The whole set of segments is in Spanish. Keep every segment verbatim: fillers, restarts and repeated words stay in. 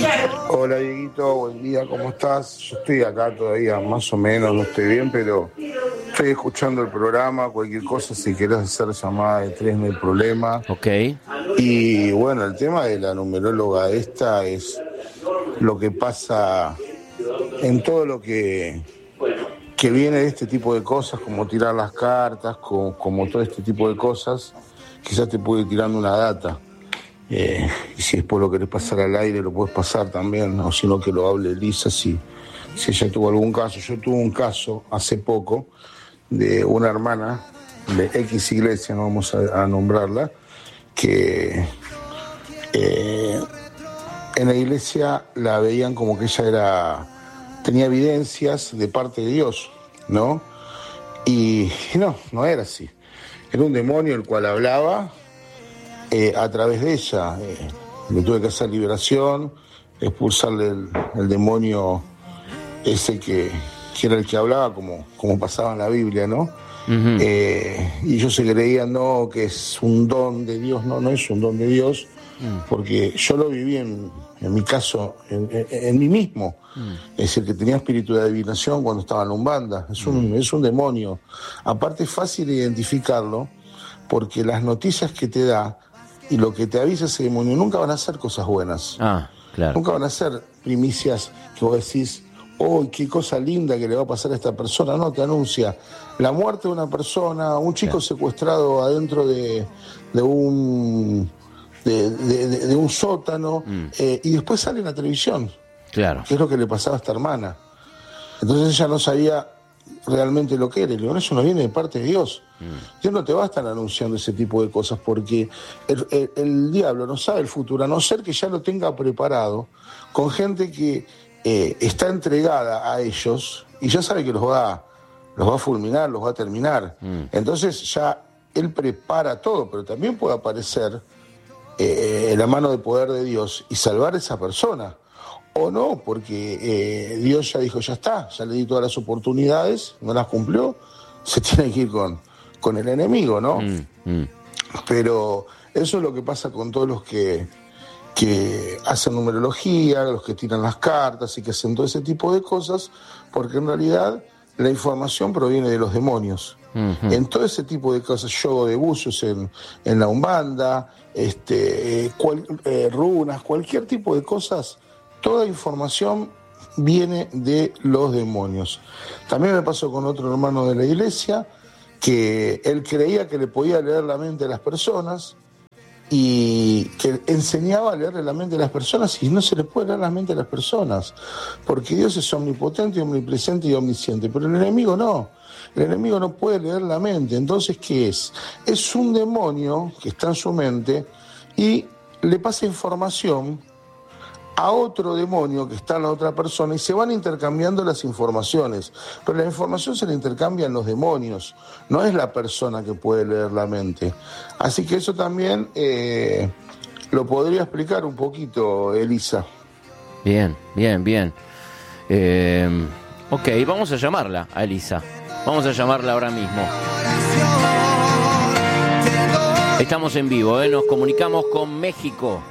Hola Dieguito, buen día, ¿cómo estás? Yo estoy acá todavía, más o menos, no estoy bien, pero estoy escuchando el programa, cualquier cosa, si querés hacer llamada de tres no hay problema. Ok. Y bueno, el tema de la numeróloga esta es lo que pasa en todo lo que, que viene de este tipo de cosas, como tirar las cartas, como, como todo este tipo de cosas, quizás te puede ir tirando una data. Eh, y si después lo querés pasar al aire, lo puedes pasar también, o si no, que lo hable Elisa, si, si ella tuvo algún caso. Yo tuve un caso hace poco de una hermana de X iglesia, no vamos a, a nombrarla, que eh, en la iglesia la veían como que ella era tenía evidencias de parte de Dios, ¿no? Y, y no, no era así. Era un demonio el cual hablaba Eh, a través de ella. Eh, le tuve que hacer liberación, expulsarle el, el demonio ese que, que era el que hablaba, como, como pasaba en la Biblia, ¿no? Uh-huh. Eh, y ellos se creían, no, que es un don de Dios. No, no es un don de Dios, uh-huh. Porque yo lo viví en, en mi caso, en, en, en mí mismo. Uh-huh. Es el que tenía espíritu de adivinación cuando estaba en Umbanda. Es un, uh-huh. es un demonio. Aparte es fácil identificarlo, porque las noticias que te da y lo que te avisa ese demonio nunca van a ser cosas buenas. Ah, claro. Nunca van a ser primicias que vos decís, oh, qué cosa linda que le va a pasar a esta persona. No, te anuncia la muerte de una persona, un chico claro. secuestrado adentro de, de un de, de, de, de un sótano, mm. eh, y después sale en la televisión. Claro. Que es lo que le pasaba a esta hermana. Entonces ella no sabía realmente lo que era. Y le digo, eso no viene de parte de Dios. Mm. Dios no te va a estar anunciando ese tipo de cosas, porque el, el, el diablo no sabe el futuro, a no ser que ya lo tenga preparado con gente que eh, está entregada a ellos y ya sabe que los va, los va a fulminar, los va a terminar. Mm. Entonces ya él prepara todo, pero también puede aparecer eh, la mano de poder de Dios y salvar a esa persona. O no, porque eh, Dios ya dijo, ya está, ya le di todas las oportunidades, no las cumplió, se tiene que ir con, con el enemigo, ¿no? Mm, mm. Pero eso es lo que pasa con todos los que, que hacen numerología, los que tiran las cartas y que hacen todo ese tipo de cosas, porque en realidad la información proviene de los demonios. Uh-huh. En todo ese tipo de cosas, yoga de buzos en, en la Umbanda, este, cual, eh, runas, cualquier tipo de cosas, toda información viene de los demonios. También me pasó con otro hermano de la iglesia, que él creía que le podía leer la mente a las personas y que enseñaba a leerle la mente a las personas, y no se le puede leer la mente a las personas, porque Dios es omnipotente, omnipresente y omnisciente, pero el enemigo no. El enemigo no puede leer la mente. Entonces, ¿qué es? Es un demonio que está en su mente y le pasa información a otro demonio que está en la otra persona y se van intercambiando las informaciones. Pero la información se la intercambian los demonios, no es la persona que puede leer la mente. Así que eso también eh, lo podría explicar un poquito, Elisa. Bien, bien, bien. Eh, ok, vamos a llamarla a Elisa. Vamos a llamarla ahora mismo. Estamos en vivo, ¿eh? Nos comunicamos con México.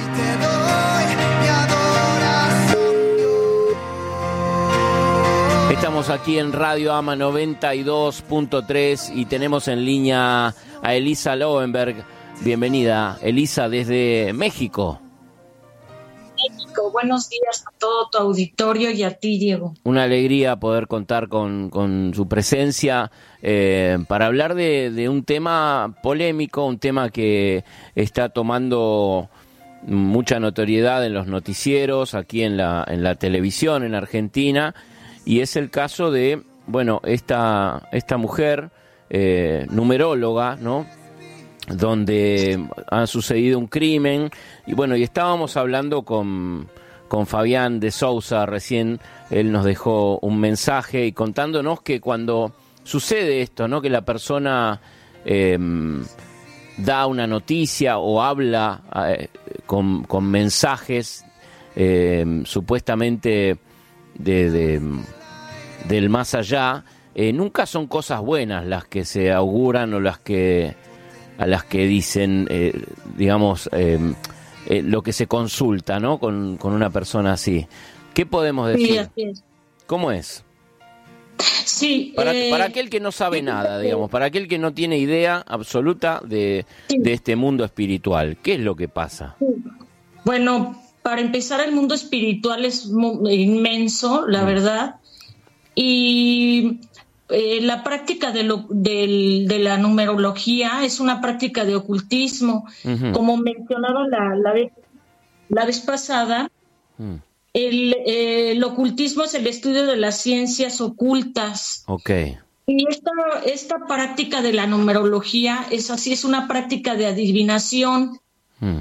Estamos aquí en Radio Ama noventa y dos punto tres y tenemos en línea a Elisa Lowenberg. Bienvenida, Elisa, desde México. México, buenos días a todo tu auditorio y a ti, Diego. Una alegría poder contar con, con su presencia eh, para hablar de, de un tema polémico, un tema que está tomando mucha notoriedad en los noticieros, aquí en la, en la televisión en Argentina. Y es el caso de, bueno, esta, esta mujer, eh, numeróloga, ¿no? Donde ha sucedido un crimen. Y bueno, y estábamos hablando con, con Fabián de Sousa recién. Él nos dejó un mensaje y contándonos que cuando sucede esto, ¿no? Que la persona eh, da una noticia o habla eh, con, con mensajes eh, supuestamente de... de del más allá, eh, nunca son cosas buenas las que se auguran o las que a las que dicen, eh, digamos, eh, eh, lo que se consulta, ¿no? Con, con una persona así. ¿Qué podemos decir? Sí, así es. ¿Cómo es? Sí, Para, eh, para aquel que no sabe nada, digamos, para aquel que no tiene idea absoluta de, de este mundo espiritual, ¿qué es lo que pasa? Bueno, para empezar, el mundo espiritual es muy inmenso, la mm. verdad, y eh, la práctica de, lo, de, de la numerología es una práctica de ocultismo. Uh-huh. Como mencionaron la, la, vez, la vez pasada, uh-huh. el, eh, el ocultismo es el estudio de las ciencias ocultas. Okay. Y esta, esta práctica de la numerología es así, es una práctica de adivinación. Uh-huh.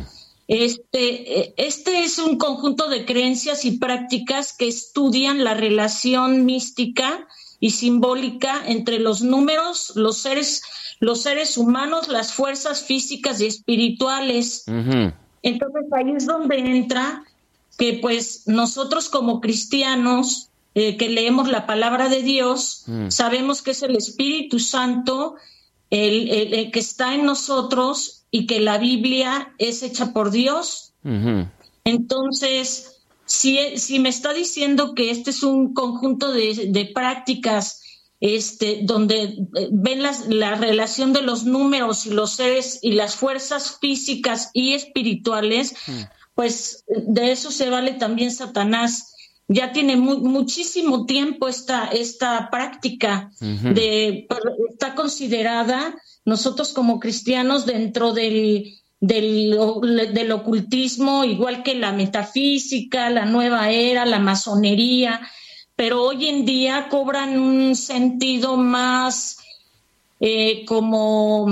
Este, este es un conjunto de creencias y prácticas que estudian la relación mística y simbólica entre los números, los seres, los seres humanos, las fuerzas físicas y espirituales. Uh-huh. Entonces ahí es donde entra que pues nosotros como cristianos eh, que leemos la palabra de Dios, uh-huh. sabemos que es el Espíritu Santo el, el, el que está en nosotros y que la Biblia es hecha por Dios. Uh-huh. Entonces, si, si me está diciendo que este es un conjunto de, de prácticas este, donde ven las, la relación de los números y los seres y las fuerzas físicas y espirituales, uh-huh. pues de eso se vale también Satanás. Ya tiene mu- muchísimo tiempo esta, esta práctica, uh-huh. de, está considerada nosotros como cristianos dentro del, del, del ocultismo, igual que la metafísica, la nueva era, la masonería, pero hoy en día cobran un sentido más eh, como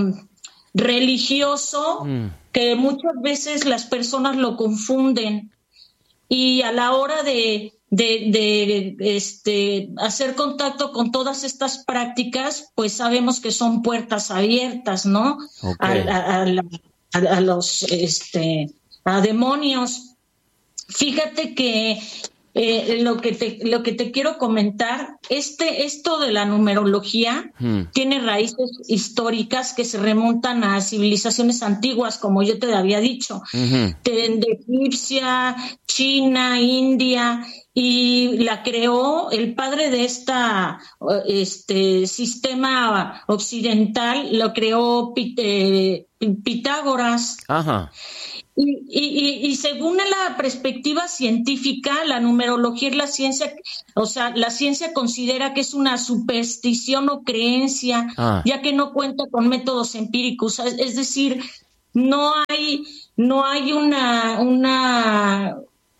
religioso, uh-huh. que muchas veces las personas lo confunden. Y a la hora de, de, de este, hacer contacto con todas estas prácticas, pues sabemos que son puertas abiertas, ¿no? Okay. A, a, a, a los este, a demonios. Fíjate que eh, lo que te lo que te quiero comentar, este esto de la numerología hmm. tiene raíces históricas que se remontan a civilizaciones antiguas, como yo te había dicho, uh-huh. de, de Egipcia, China, India, y la creó el padre de esta este sistema occidental, lo creó Pit, eh, Pitágoras. Ajá. Y, y, y según la perspectiva científica, la numerología es la ciencia, o sea, la ciencia considera que es una superstición o creencia, ah. ya que no cuenta con métodos empíricos, es, es decir, no hay, no hay una, una,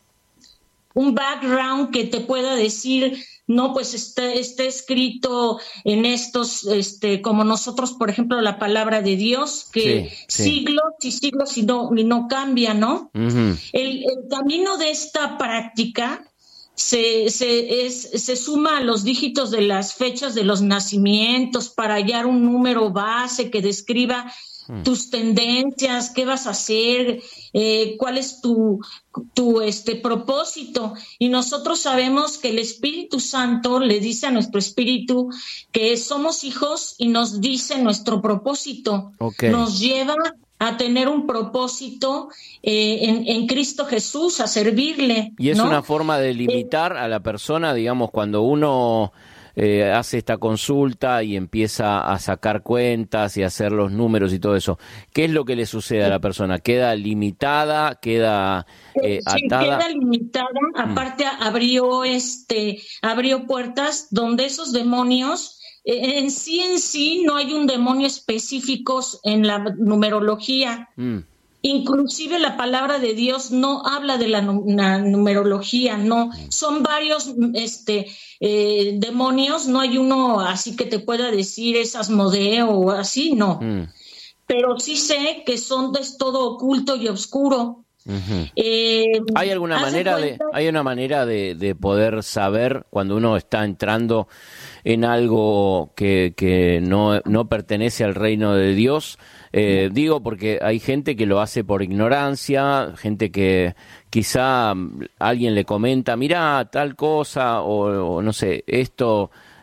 un background que te pueda decir, no, pues está, está escrito en estos, este, como nosotros, por ejemplo, la palabra de Dios, que sí, sí. siglos y siglos y no, y no cambia, ¿no? Uh-huh. El, el camino de esta práctica se, se, es, se suma a los dígitos de las fechas de los nacimientos para hallar un número base que describa tus tendencias, qué vas a hacer, eh, cuál es tu, tu este propósito. Y nosotros sabemos que el Espíritu Santo le dice a nuestro espíritu que somos hijos y nos dice nuestro propósito. Okay. Nos lleva a tener un propósito eh, en, en Cristo Jesús, a servirle. Y es ¿no? una forma de limitar eh, a la persona, digamos, cuando uno Eh, hace esta consulta y empieza a sacar cuentas y a hacer los números y todo eso. ¿Qué es lo que le sucede a la persona? ¿Queda limitada? ¿Queda eh, sí, atada? Queda limitada. Aparte mm. abrió este, abrió puertas donde esos demonios, eh, en sí en sí no hay un demonio específico en la numerología. Mm. Inclusive la palabra de Dios no habla de la, la numerología, no, son varios este eh, demonios, no hay uno así que te pueda decir es Asmodeo o así, no. Mm. Pero sí sé que son es todo oculto y oscuro. Uh-huh. Eh, ¿Hay alguna manera de, hay una manera de, de poder saber cuando uno está entrando en algo que, que no, no pertenece al reino de Dios? Eh, digo porque hay gente que lo hace por ignorancia, gente que quizá alguien le comenta, mirá, tal cosa, o, o no sé, esto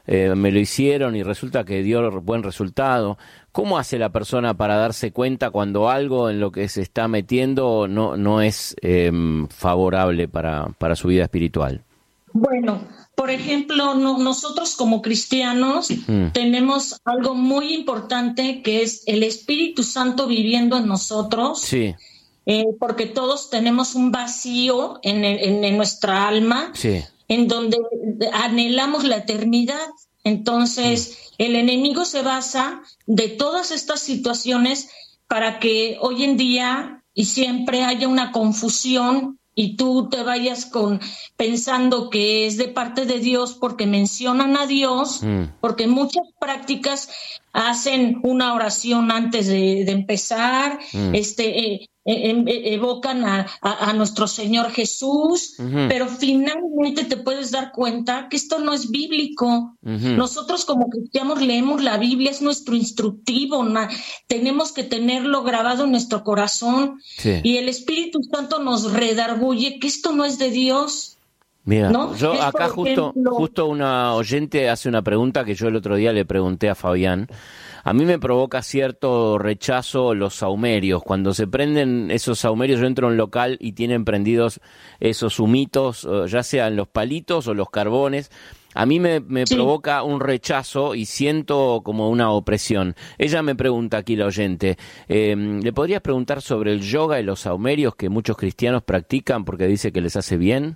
eh, me lo hicieron y resulta que dio buen resultado. ¿Cómo hace la persona para darse cuenta cuando algo en lo que se está metiendo no, no es eh, favorable para, para su vida espiritual? Bueno, por ejemplo, no, nosotros como cristianos mm. tenemos algo muy importante que es el Espíritu Santo viviendo en nosotros. Sí. Eh, porque todos tenemos un vacío en, en, en nuestra alma, sí. en donde anhelamos la eternidad. Entonces, mm. el enemigo se basa de todas estas situaciones para que hoy en día y siempre haya una confusión y tú te vayas con pensando que es de parte de Dios porque mencionan a Dios, mm. porque muchas prácticas hacen una oración antes de, de empezar, mm. este eh, eh, evocan a, a, a nuestro Señor Jesús, uh-huh. pero finalmente te puedes dar cuenta que esto no es bíblico. Uh-huh. Nosotros como cristianos leemos la Biblia, es nuestro instructivo, na, tenemos que tenerlo grabado en nuestro corazón, sí. y el Espíritu Santo nos redarguye que esto no es de Dios. Mira, ¿no? yo es, acá justo, ejemplo... justo una oyente hace una pregunta que yo el otro día le pregunté a Fabián. A mí me provoca cierto rechazo los sahumerios. Cuando se prenden esos sahumerios, yo entro a un local y tienen prendidos esos humitos, ya sean los palitos o los carbones. A mí me, me sí. provoca un rechazo y siento como una opresión. Ella me pregunta aquí, la oyente, eh, ¿le podrías preguntar sobre el yoga y los sahumerios que muchos cristianos practican porque dice que les hace bien?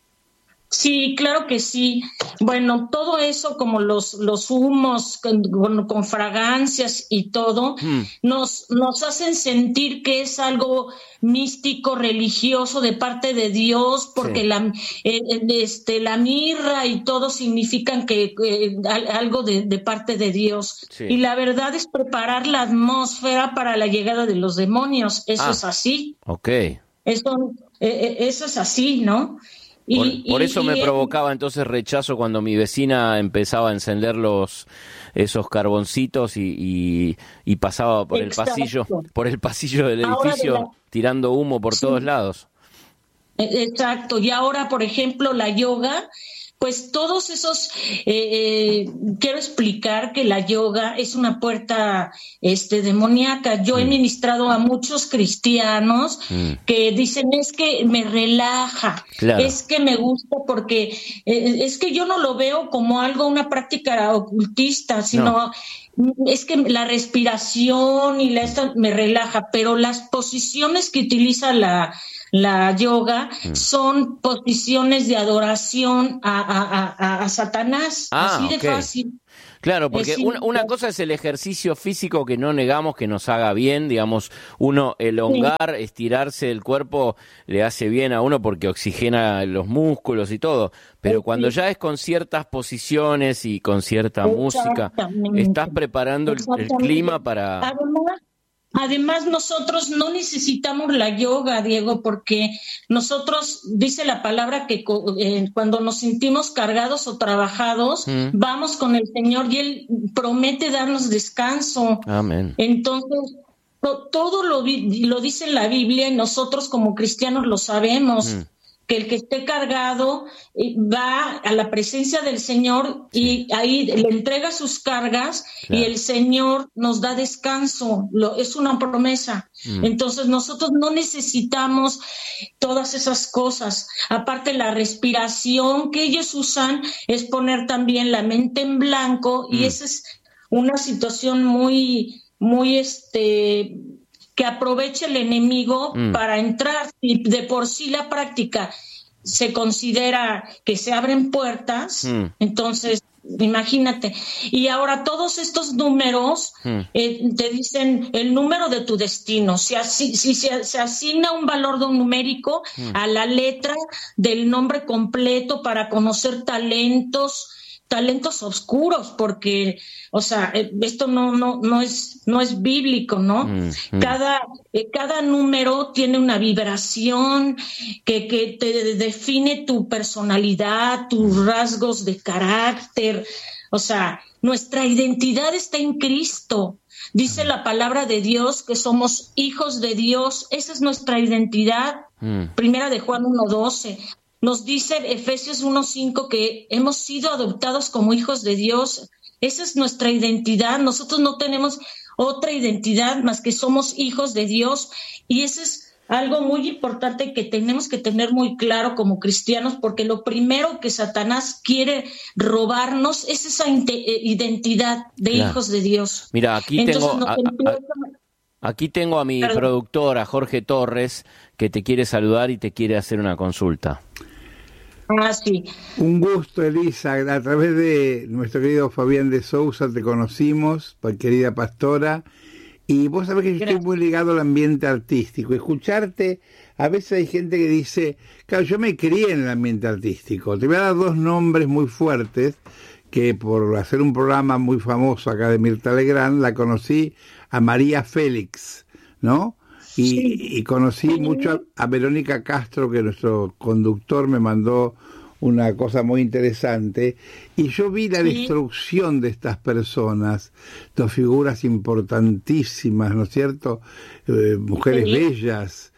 Sí, claro que sí. Bueno, todo eso como los los humos con, con, con fragancias y todo, mm. nos nos hacen sentir que es algo místico, religioso de parte de Dios, porque sí. la eh, este la mirra y todo significan que eh, algo de, de parte de Dios. Sí. Y la verdad es preparar la atmósfera para la llegada de los demonios. Eso ah, es así. Okay. Eso eh, eso es así, ¿no? Por, y, por eso y, me y, provocaba entonces rechazo cuando mi vecina empezaba a encender los esos carboncitos y, y, y pasaba por exacto. el pasillo, por el pasillo del edificio de la... tirando humo por sí. todos lados. Exacto. Y ahora, por ejemplo, la yoga, pues todos esos, eh, eh, quiero explicar que la yoga es una puerta este, demoníaca. Yo mm. he ministrado a muchos cristianos mm. que dicen, es que me relaja, claro. es que me gusta porque, eh, es que yo no lo veo como algo, una práctica ocultista, sino... No. Es que la respiración y la esta me relaja, pero las posiciones que utiliza la... La yoga mm. son posiciones de adoración a, a, a, a Satanás, ah, así de okay. fácil. Claro, porque es una, una cosa es el ejercicio físico que no negamos que nos haga bien, digamos, uno elongar, sí. estirarse el cuerpo le hace bien a uno porque oxigena los músculos y todo, pero sí. cuando ya es con ciertas posiciones y con cierta música, estás preparando el, el clima para... Además, Además, nosotros no necesitamos la yoga, Diego, porque nosotros, dice la palabra que eh, cuando nos sentimos cargados o trabajados, mm. vamos con el Señor y Él promete darnos descanso. Amén. Entonces, to, todo lo, lo dice en la Biblia y nosotros como cristianos lo sabemos. Mm. Que el que esté cargado va a la presencia del Señor y sí. ahí le entrega sus cargas claro. y el Señor nos da descanso, lo, es una promesa. Mm. Entonces nosotros no necesitamos todas esas cosas. Aparte la respiración que ellos usan es poner también la mente en blanco mm. y esa es una situación muy, muy este... que aproveche el enemigo mm. para entrar, y de por sí la práctica se considera que se abren puertas, mm. entonces imagínate. Y ahora todos estos números mm. eh, te dicen el número de tu destino. Si, así, si se, se asigna un valor de un numérico mm. a la letra del nombre completo para conocer talentos, talentos oscuros, porque, o sea, esto no no no es no es bíblico, ¿no? Mm, mm. Cada eh, cada número tiene una vibración que que te define tu personalidad, tus rasgos de carácter, o sea, nuestra identidad está en Cristo. Dice la palabra de Dios que somos hijos de Dios, esa es nuestra identidad. Mm. Primera de Juan uno doce. nos dice Efesios uno cinco que hemos sido adoptados como hijos de Dios. Esa es nuestra identidad. Nosotros no tenemos otra identidad más que somos hijos de Dios, y eso es algo muy importante que tenemos que tener muy claro como cristianos, porque lo primero que Satanás quiere robarnos es esa identidad de claro. hijos de Dios. Mira, aquí Entonces, tengo a, empieza... a, aquí tengo a mi Perdón. productora Jorge Torres, que te quiere saludar y te quiere hacer una consulta. Ah, sí. Un gusto, Elisa. A través de nuestro querido Fabián de Sousa te conocimos, querida pastora, y vos sabés que yo Gracias. estoy muy ligado al ambiente artístico. Escucharte, a veces hay gente que dice, claro, yo me crié en el ambiente artístico. Te voy a dar dos nombres muy fuertes, que por hacer un programa muy famoso acá de Mirta Legrand, la conocí a María Félix, ¿no? Y, sí. y conocí sí. mucho a, a Verónica Castro, que nuestro conductor me mandó una cosa muy interesante, y yo vi la sí. destrucción de estas personas, dos figuras importantísimas, ¿no es cierto? Eh, mujeres sí. bellas,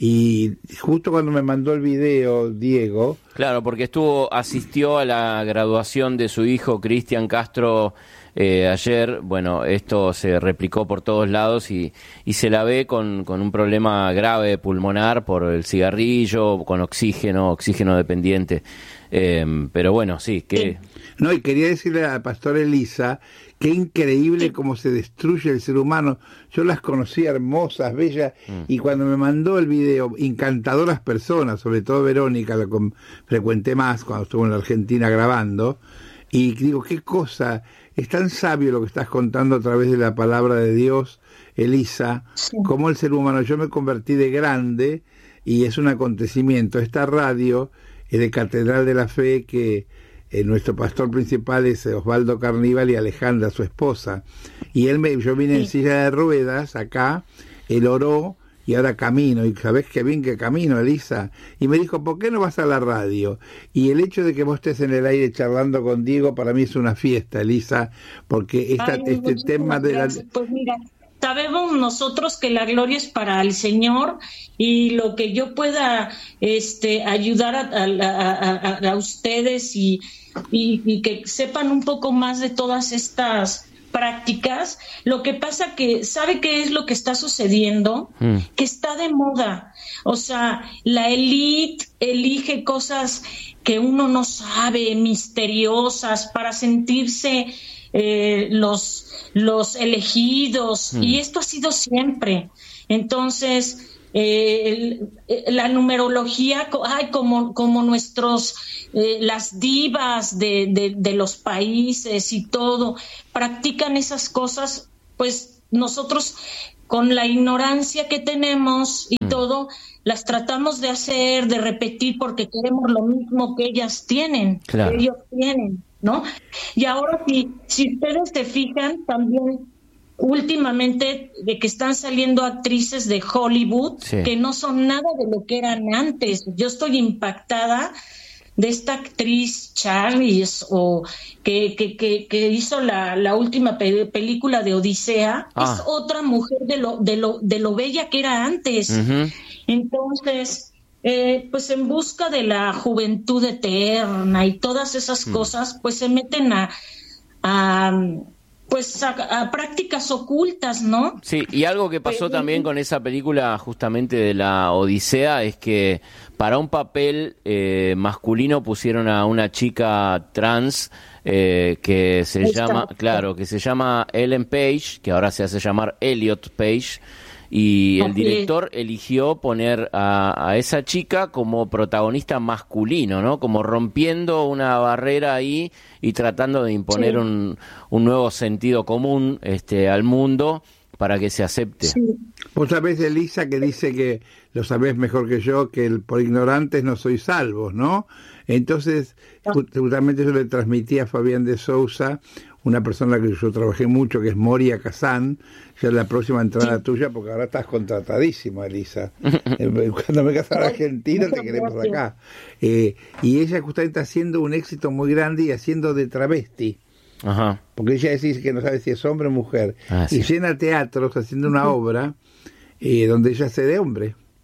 y justo cuando me mandó el video, Diego... Claro, porque estuvo, asistió a la graduación de su hijo, Cristian Castro, eh, ayer. Bueno, esto se replicó por todos lados y, y se la ve con, con un problema grave pulmonar por el cigarrillo, con oxígeno, oxígeno dependiente. Eh, pero bueno, sí, que... No, y quería decirle a la pastora Elisa, qué increíble cómo se destruye el ser humano. Yo las conocí hermosas, bellas, mm. y cuando me mandó el video, encantadoras personas, sobre todo Verónica, la con, frecuenté más cuando estuve en la Argentina grabando, y digo, qué cosa, es tan sabio lo que estás contando a través de la palabra de Dios, Elisa, sí. como el ser humano. Yo me convertí de grande, y es un acontecimiento. Esta radio es de Catedral de la Fe, que Eh, nuestro pastor principal es Osvaldo Carníbal y Alejandra, su esposa, y él me, yo vine sí. en silla de ruedas acá, él oró y ahora camino, y sabés qué bien que camino, Elisa, y me dijo, ¿por qué no vas a la radio? Y el hecho de que vos estés en el aire charlando con Diego, para mí es una fiesta, Elisa, porque esta, Ay, este tema de la... Pues mira, sabemos nosotros que la gloria es para el Señor, y lo que yo pueda este ayudar a, a, a, a ustedes y, y, y que sepan un poco más de todas estas prácticas. Lo que pasa que, ¿sabe qué es lo que está sucediendo? Mm. Que está de moda. O sea, la élite elige cosas que uno no sabe, misteriosas, para sentirse eh, los, los elegidos. Mm. Y esto ha sido siempre. Entonces... Eh, la numerología, ay, como como nuestros eh, las divas de, de, de los países y todo practican esas cosas, pues nosotros con la ignorancia que tenemos y mm. todo las tratamos de hacer, de repetir, porque queremos lo mismo que ellas tienen, claro. que ellos tienen, ¿no? Y ahora si si ustedes se fijan también últimamente de que están saliendo actrices de Hollywood sí. que no son nada de lo que eran antes. Yo estoy impactada de esta actriz Charlize, o que que que, que hizo la, la última pe- película de Odisea. Ah. Es otra mujer de lo de lo de lo bella que era antes. Uh-huh. Entonces, eh, pues en busca de la juventud eterna y todas esas uh-huh. cosas, pues se meten a a pues a, a prácticas ocultas, ¿no? Sí, y algo que pasó Pero, también con esa película justamente de la Odisea es que para un papel eh, masculino pusieron a una chica trans eh, que se Está. llama, claro, que se llama Ellen Page, que ahora se hace llamar Elliot Page, y el director eligió poner a, a esa chica como protagonista masculino, ¿no? Como rompiendo una barrera ahí y tratando de imponer sí. un, un nuevo sentido común este, al mundo para que se acepte. Sí. Vos sabés, Elisa, que dice que lo sabés mejor que yo, que el, por ignorantes no sois salvos, ¿no? Entonces, justamente yo le transmití a Fabián de Sousa, una persona que yo trabajé mucho, que es Moria Kazán, ya es la próxima entrada sí. tuya, porque ahora estás contratadísima, Elisa. Cuando me casas a la Argentina, te queremos acá. Eh, y ella justamente está haciendo un éxito muy grande y haciendo de travesti. Ajá. Porque ella dice que no sabe si es hombre o mujer. Ah, sí. Y llena teatros haciendo una obra eh, donde ella hace de hombre.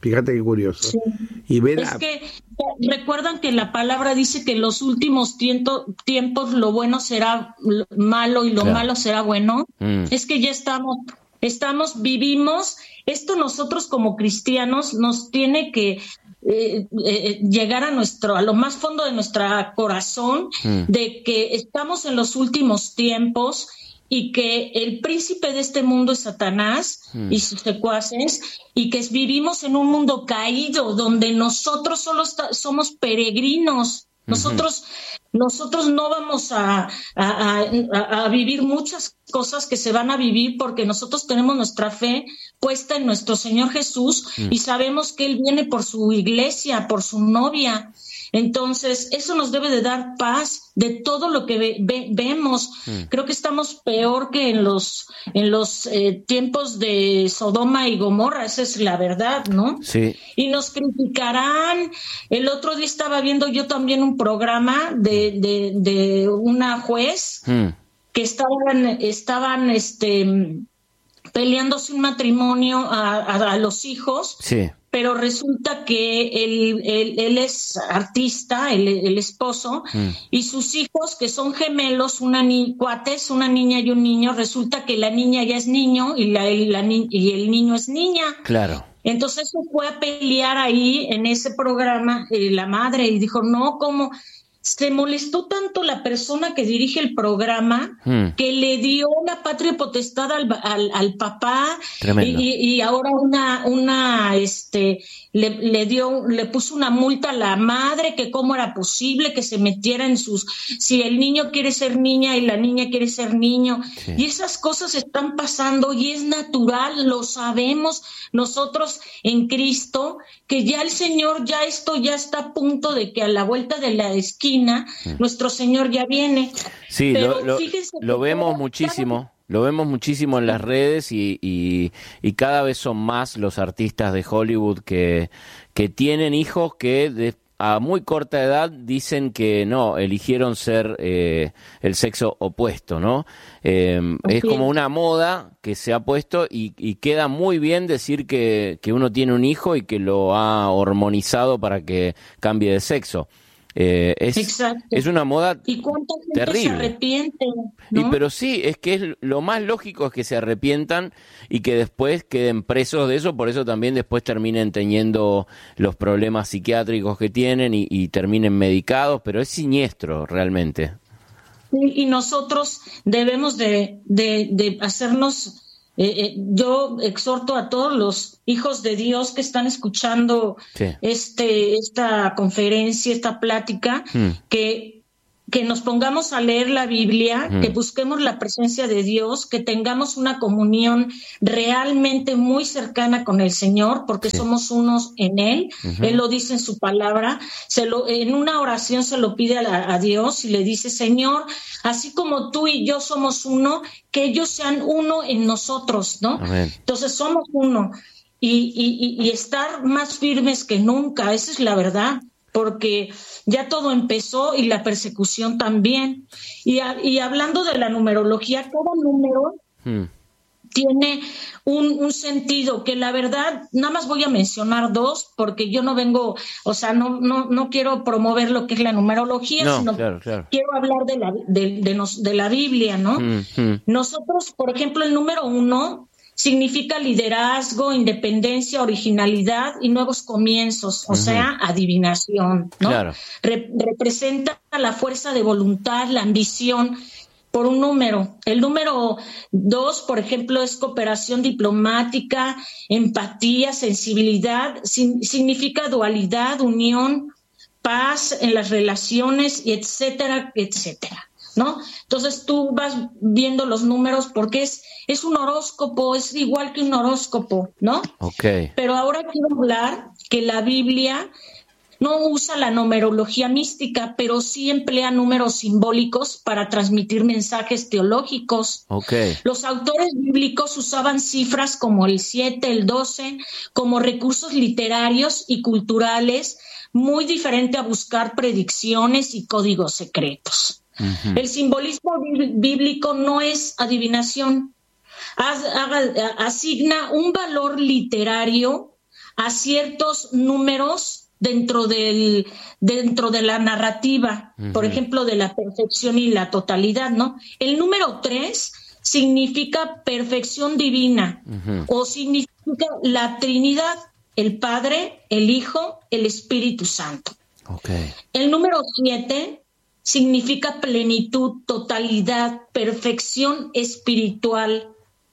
Fíjate qué curioso. Sí. Y ver es a... que recuerdan que la palabra dice que en los últimos tiempo, tiempos lo bueno será malo y lo claro. malo será bueno. Mm. Es que ya estamos, estamos, vivimos. Esto nosotros como cristianos nos tiene que eh, eh, llegar a nuestro, a lo más fondo de nuestro corazón, mm. de que estamos en los últimos tiempos y que el príncipe de este mundo es Satanás mm. y sus secuaces, y que vivimos en un mundo caído donde nosotros solo está, somos peregrinos. Nosotros, uh-huh. nosotros no vamos a, a, a, a vivir muchas cosas que se van a vivir porque nosotros tenemos nuestra fe puesta en nuestro Señor Jesús uh-huh. y sabemos que Él viene por su iglesia, por su novia. Entonces, eso nos debe de dar paz de todo lo que ve, ve, vemos. Mm. Creo que estamos peor que en los en los eh, tiempos de Sodoma y Gomorra, esa es la verdad, ¿no? Sí. Y nos criticarán. El otro día estaba viendo yo también un programa de, de, de una juez mm. que estaban, estaban este, peleándose un matrimonio a, a, a los hijos. Sí. Pero resulta que él, él, él es artista, el, el esposo, mm. y sus hijos, que son gemelos, una ni, cuates, una niña y un niño, resulta que la niña ya es niño y, la, y, la ni, y el niño es niña. Claro. Entonces se fue a pelear ahí en ese programa eh, la madre y dijo, no, ¿cómo? Se molestó tanto la persona que dirige el programa hmm. que le dio la patria potestad al, al, al papá y, y ahora una una este le, le dio le puso una multa a la madre, que cómo era posible que se metiera en sus, si el niño quiere ser niña y la niña quiere ser niño, sí. y esas cosas están pasando y es natural, lo sabemos nosotros en Cristo, que ya el Señor, ya esto ya está a punto de que a la vuelta de la esquina Mm. nuestro Señor ya viene. Sí, Pero lo, lo, lo vemos muchísimo, lo vemos muchísimo en las redes y, y, y cada vez son más los artistas de Hollywood que, que tienen hijos que de, a muy corta edad dicen que no, eligieron ser eh, el sexo opuesto, ¿no? Eh, okay. Es como una moda que se ha puesto y, y queda muy bien decir que, que uno tiene un hijo y que lo ha hormonizado para que cambie de sexo. Eh, es, es una moda ¿Y cuánta gente terrible. se arrepiente? ¿No? Y, pero sí, es que es lo más lógico es que se arrepientan y que después queden presos de eso, por eso también después terminen teniendo los problemas psiquiátricos que tienen y, y terminen medicados, pero es siniestro realmente. Y, y nosotros debemos de, de, de hacernos... Eh, eh, yo exhorto a todos los hijos de Dios que están escuchando sí. este esta conferencia, esta plática, mm. que, que nos pongamos a leer la Biblia, mm. que busquemos la presencia de Dios, que tengamos una comunión realmente muy cercana con el Señor, porque sí. somos unos en Él. Uh-huh. Él lo dice en su palabra. Se lo, en una oración se lo pide a, a Dios y le dice, Señor, así como tú y yo somos uno, que ellos sean uno en nosotros, ¿no? Amén. Entonces somos uno y, y, y estar más firmes que nunca, esa es la verdad, porque ya todo empezó y la persecución también. Y, a, y hablando de la numerología, cada número hmm. tiene un, un sentido que la verdad, nada más voy a mencionar dos, porque yo no vengo, o sea, no no no quiero promover lo que es la numerología, no, sino claro, claro. quiero hablar de la de, de, nos, de la Biblia, ¿no? Mm-hmm. Nosotros, por ejemplo, el número uno significa liderazgo, independencia, originalidad y nuevos comienzos, o uh-huh. sea, adivinación, ¿no? Claro. Re- representa la fuerza de voluntad, la ambición, por un número. El número dos, por ejemplo, es cooperación diplomática, empatía, sensibilidad, sin, significa dualidad, unión, paz en las relaciones, y etcétera, etcétera, ¿no? Entonces tú vas viendo los números porque es, es un horóscopo, es igual que un horóscopo, ¿no? Okay. Pero ahora quiero hablar que la Biblia no usa la numerología mística, pero sí emplea números simbólicos para transmitir mensajes teológicos. Okay. Los autores bíblicos usaban cifras como el siete, el doce, como recursos literarios y culturales, muy diferente a buscar predicciones y códigos secretos. Uh-huh. El simbolismo bíblico no es adivinación. Asigna un valor literario a ciertos números dentro del dentro de la narrativa, uh-huh. por ejemplo, de la perfección y la totalidad, ¿no? El número tres significa perfección divina, uh-huh. o significa la Trinidad, el Padre, el Hijo, el Espíritu Santo. Okay. El número siete significa plenitud, totalidad, perfección espiritual.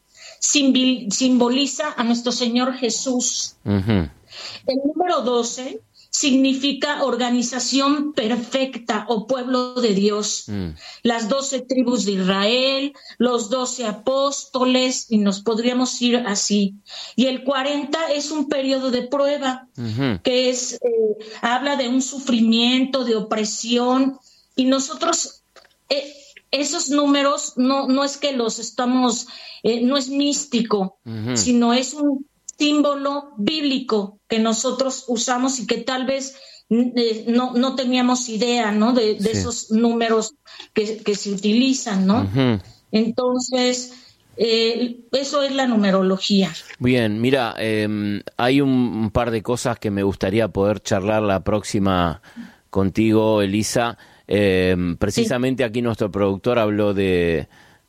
Simbol- simboliza a nuestro Señor Jesús. Uh-huh. El número doce significa organización perfecta o pueblo de Dios. Mm. Las doce tribus de Israel, los doce apóstoles, y nos podríamos ir así. Y el cuarenta es un periodo de prueba, uh-huh. que es eh, habla de un sufrimiento, de opresión, y nosotros eh, esos números no, no es que los estamos, eh, no es místico, uh-huh. sino es un símbolo bíblico que nosotros usamos y que tal vez eh, no, no teníamos idea, ¿no? De, de sí. esos números que, que se utilizan, ¿no? Uh-huh. Entonces, eh, eso es la numerología. Bien, mira, eh, hay un, un par de cosas que me gustaría poder charlar la próxima contigo, Elisa. Eh, precisamente sí. Aquí nuestro productor habló de...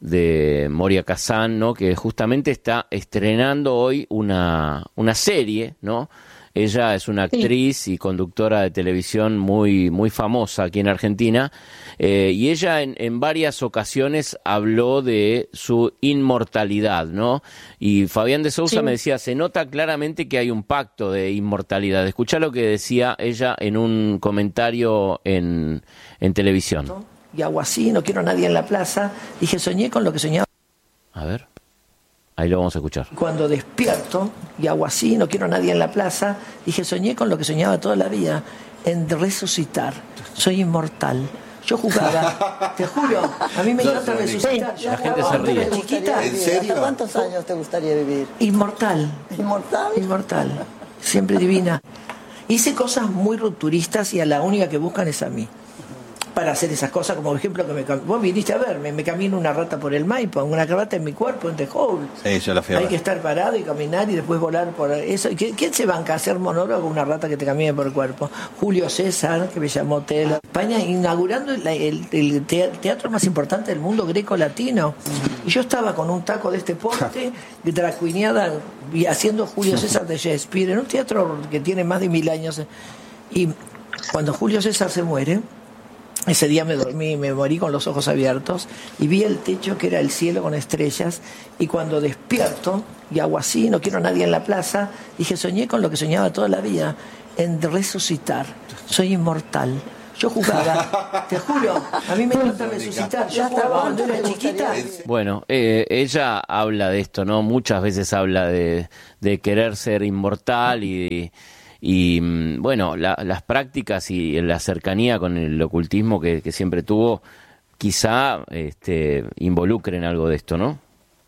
de Moria Kazan, ¿no? Que justamente está estrenando hoy una, una serie, ¿no? Ella es una actriz sí. y conductora de televisión muy, muy famosa aquí en Argentina, eh, y ella en, en varias ocasiones habló de su inmortalidad, ¿no? Y Fabián de Sousa sí. me decía, se nota claramente que hay un pacto de inmortalidad. Escuchá lo que decía ella en un comentario en, en televisión. ¿No? Y hago así, no quiero a nadie en la plaza. Dije, soñé con lo que soñaba. A ver, ahí lo vamos a escuchar. Cuando despierto y hago así, no quiero a nadie en la plaza. Dije, soñé con lo que soñaba toda la vida, en resucitar. Soy inmortal. Yo jugaba, te juro, a mí me encanta resucitar. La gente se ríe. Chiquita, ¿En serio? ¿Cuántos años te gustaría vivir? Inmortal. ¿Inmortal? Inmortal. Siempre divina. Hice cosas muy rupturistas y a la única que buscan es a mí. Para hacer esas cosas, como por ejemplo que me, vos viniste a verme, me camino una rata por el Maipo, una rata en mi cuerpo, en The Hole. Sí, yo la fui a Hay ver. que estar parado y caminar y después volar por eso. ¿Quién se banca a hacer monólogo con una rata que te camine por el cuerpo? Julio César, que me llamó Tela. España inaugurando el, el, el teatro más importante del mundo greco-latino. Y yo estaba con un taco de este porte, dracuineada, y haciendo Julio César de Shakespeare, en un teatro que tiene más de mil años. Y cuando Julio César se muere, ese día me dormí, me morí con los ojos abiertos y vi el techo que era el cielo con estrellas, y cuando despierto y hago así, no quiero a nadie en la plaza, dije, soñé con lo que soñaba toda la vida, en resucitar. Soy inmortal. Yo jugaba, te juro, a mí me encanta resucitar. Yo jugaba cuando era chiquita. Bueno, eh, ella habla de esto, ¿no? Muchas veces habla de, de querer ser inmortal y... Y bueno, la, las prácticas y la cercanía con el ocultismo que, que siempre tuvo, quizá este, involucren algo de esto, ¿no?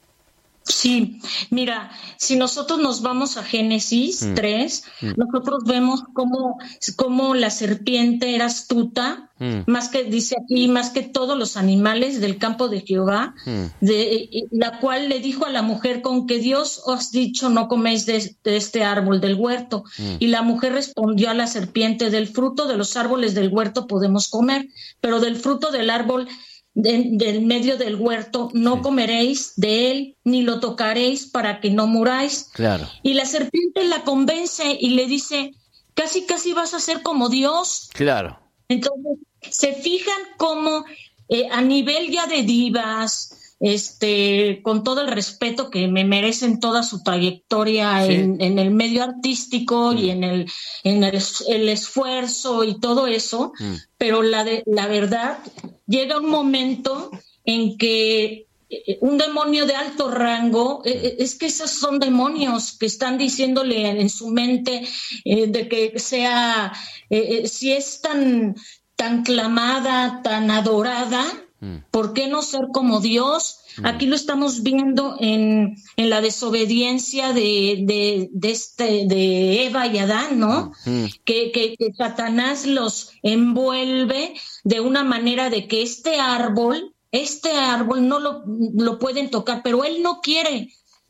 Sí, mira, si nosotros nos vamos a Génesis mm. tres, mm. nosotros vemos cómo, cómo la serpiente era astuta, mm. más que, dice aquí, más que todos los animales del campo de Jehová, mm. de, la cual le dijo a la mujer, con que Dios os ha dicho no coméis de, de este árbol del huerto. Mm. Y la mujer respondió a la serpiente, del fruto de los árboles del huerto podemos comer, pero del fruto del árbol De, del medio del huerto no sí. comeréis de él ni lo tocaréis para que no muráis. Claro. Y la serpiente la convence y le dice, casi casi vas a ser como Dios. Claro. Entonces se fijan cómo eh, a nivel ya de divas, este, con todo el respeto que me merecen toda su trayectoria sí. en, en el medio artístico mm. y en el en el, el esfuerzo y todo eso, mm. pero la de, la verdad llega un momento en que un demonio de alto rango, eh, es que esos son demonios que están diciéndole en su mente eh, de que sea, eh, si es tan, tan clamada, tan adorada, ¿por qué no ser como Dios? Aquí lo estamos viendo en, en la desobediencia de, de, de, este, de Eva y Adán, ¿no? Uh-huh. Que, que, que Satanás los envuelve de una manera de que este árbol, este árbol no lo, lo pueden tocar, pero él no quiere.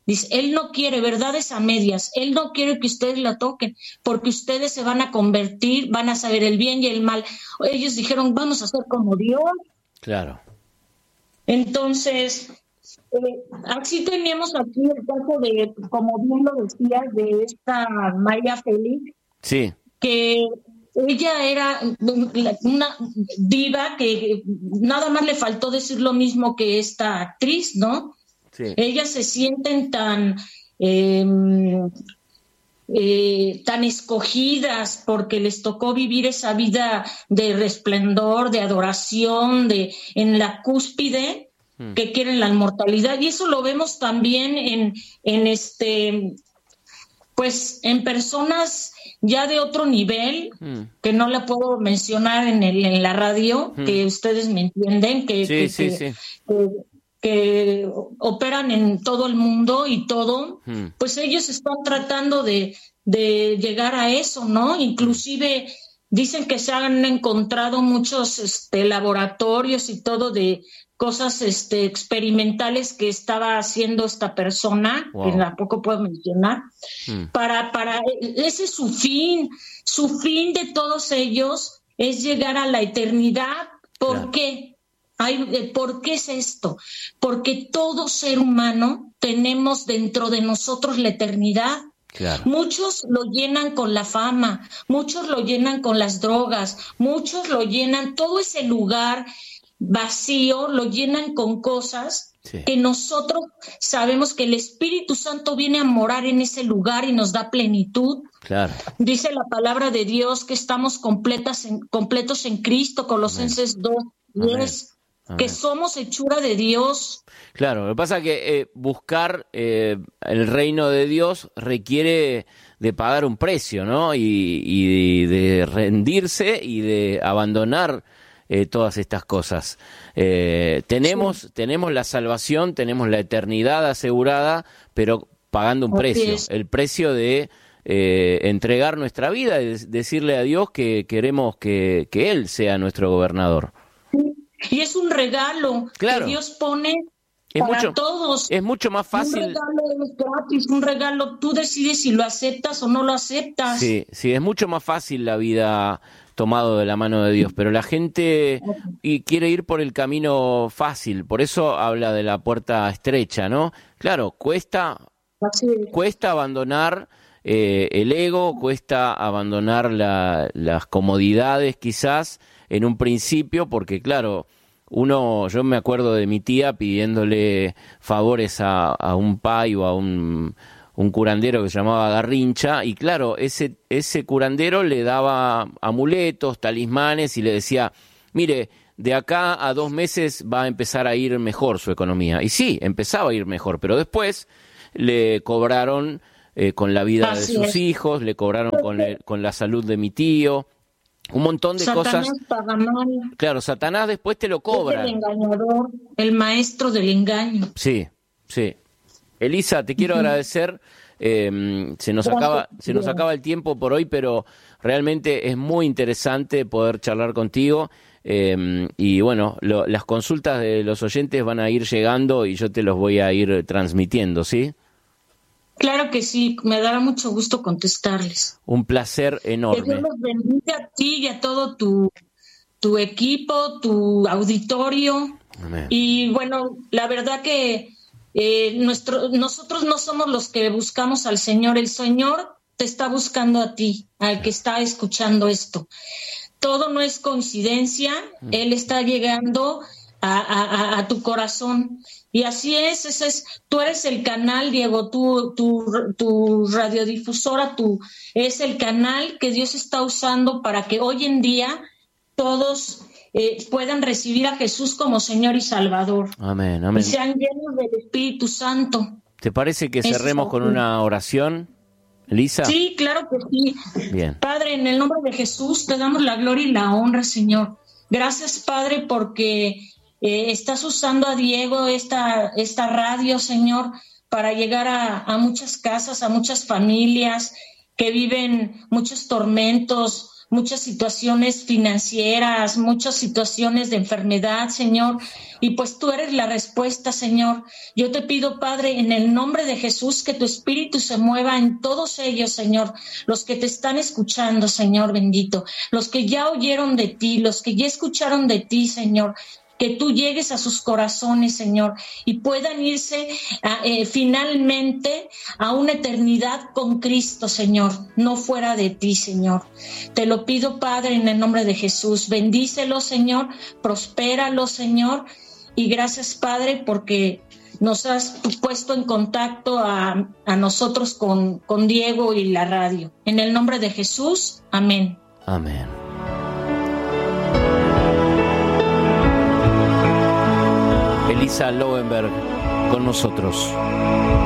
Dice, él no quiere verdades a medias, él no quiere que ustedes la toquen, porque ustedes se van a convertir, van a saber el bien y el mal. Ellos dijeron, vamos a ser como Dios. Claro. Entonces, eh, así teníamos aquí el caso de, como bien lo decías, de esta María Félix, sí, que ella era una diva que nada más le faltó decir lo mismo que esta actriz, ¿no? Sí. Ellas se sienten tan eh, eh, tan escogidas porque les tocó vivir esa vida de resplendor, de adoración, de en la cúspide, mm. que quieren la inmortalidad, y eso lo vemos también en, en este, pues en personas ya de otro nivel, mm. que no la puedo mencionar en el en la radio, mm. que ustedes me entienden, que, sí, que, sí, que, sí. que que operan en todo el mundo y todo, hmm. pues ellos están tratando de, de llegar a eso, ¿no? Inclusive dicen que se han encontrado muchos este, laboratorios y todo de cosas este, experimentales que estaba haciendo esta persona, wow. que tampoco puedo mencionar, hmm. para, para, ese es su fin, su fin de todos ellos es llegar a la eternidad. ¿Por claro. qué? Ay, ¿por qué es esto? Porque todo ser humano tenemos dentro de nosotros la eternidad. Claro. Muchos lo llenan con la fama, muchos lo llenan con las drogas, muchos lo llenan, todo ese lugar vacío lo llenan con cosas sí. que nosotros sabemos que el Espíritu Santo viene a morar en ese lugar y nos da plenitud. Claro. Dice la palabra de Dios que estamos completas en, completos en Cristo, Colosenses dos diez. Que somos hechura de Dios. Claro, lo que pasa es que eh, buscar eh, el reino de Dios requiere de pagar un precio, ¿no? Y, y de rendirse y de abandonar eh, todas estas cosas. Eh, tenemos, sí. tenemos la salvación, tenemos la eternidad asegurada, pero pagando un Así precio. Es. El precio de eh, entregar nuestra vida y de, decirle a Dios que queremos que, que Él sea nuestro gobernador. Y es un regalo claro. que Dios pone es para mucho, todos. Es mucho más fácil. Un regalo es gratis, un regalo, tú decides si lo aceptas o no lo aceptas. Sí, sí, es mucho más fácil la vida tomado de la mano de Dios, pero la gente y quiere ir por el camino fácil, por eso habla de la puerta estrecha, ¿no? Claro, cuesta, cuesta abandonar eh, el ego, cuesta abandonar la, las comodidades quizás, en un principio, porque claro, uno, yo me acuerdo de mi tía pidiéndole favores a, a un pai o a un, un curandero que se llamaba Garrincha, y claro, ese, ese curandero le daba amuletos, talismanes, y le decía, mire, de acá a dos meses va a empezar a ir mejor su economía. Y sí, empezaba a ir mejor, pero después le cobraron eh, con la vida Así de sus es. hijos, le cobraron con, el, con la salud de mi tío, un montón de Satanás cosas. Paga mal. Claro, Satanás después te lo cobra. Es el engañador, el maestro del engaño. Sí, sí. Elisa, te quiero uh-huh. agradecer. Eh, se nos Gracias. acaba, se nos acaba el tiempo por hoy, pero realmente es muy interesante poder charlar contigo. Eh, y bueno, lo, las consultas de los oyentes van a ir llegando y yo te los voy a ir transmitiendo, ¿sí? Claro que sí, me dará mucho gusto contestarles. Un placer enorme. Que Dios los bendiga a ti y a todo tu, tu equipo, tu auditorio. Amén. Y bueno, la verdad que eh, nuestro, nosotros no somos los que buscamos al Señor, el Señor te está buscando a ti, al que está escuchando esto. Todo no es coincidencia, mm. Él está llegando a, a, a tu corazón. Y así es, ese es, tú eres el canal, Diego, tu, tu, tu radiodifusora, tú es el canal que Dios está usando para que hoy en día todos eh, puedan recibir a Jesús como Señor y Salvador. Amén, amén. Y sean llenos del Espíritu Santo. ¿Te parece que cerremos con una oración, Elisa? Sí, claro que sí. Bien. Padre, en el nombre de Jesús te damos la gloria y la honra, Señor. Gracias, Padre, porque Eh, estás usando a Diego esta, esta radio, Señor, para llegar a, a muchas casas, a muchas familias que viven muchos tormentos, muchas situaciones financieras, muchas situaciones de enfermedad, Señor, y pues tú eres la respuesta, Señor. Yo te pido, Padre, en el nombre de Jesús, que tu Espíritu se mueva en todos ellos, Señor, los que te están escuchando, Señor bendito, los que ya oyeron de ti, los que ya escucharon de ti, Señor, que tú llegues a sus corazones, Señor, y puedan irse a, eh, finalmente a una eternidad con Cristo, Señor, no fuera de ti, Señor. Te lo pido, Padre, en el nombre de Jesús. Bendícelos, Señor, prospéralos, Señor, y gracias, Padre, porque nos has puesto en contacto a, a nosotros con, con Diego y la radio. En el nombre de Jesús, amén. Amén. Elisa Lowenberg con nosotros.